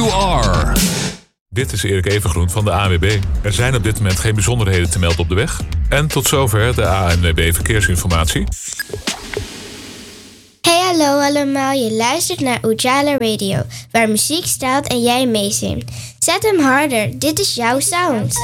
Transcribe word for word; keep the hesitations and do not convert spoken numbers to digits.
you are. Dit is Erik Evengroen van de A N W B. Er zijn op dit moment geen bijzonderheden te melden op de weg. En tot zover de A N W B Verkeersinformatie. Hey hallo allemaal, je luistert naar Ujala Radio, waar muziek staat en jij meezingt. Zet hem harder, dit is jouw sound.